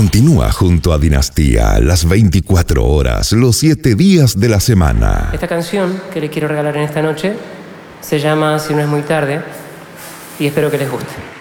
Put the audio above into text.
Continúa junto a Dinastía las 24 horas, los 7 días de la semana. Esta canción que les quiero regalar en esta noche se llama Si no es muy tarde y espero que les guste.